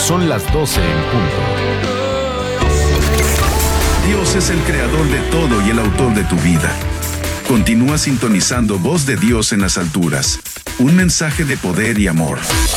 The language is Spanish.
Son las 12 en punto. Dios es el creador de todo y el autor de tu vida. Continúa sintonizando Voz de Dios en las alturas. Un mensaje de poder y amor.